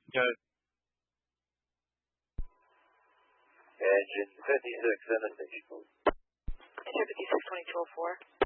Good. Engine 56 in the station. Enter 56 2204.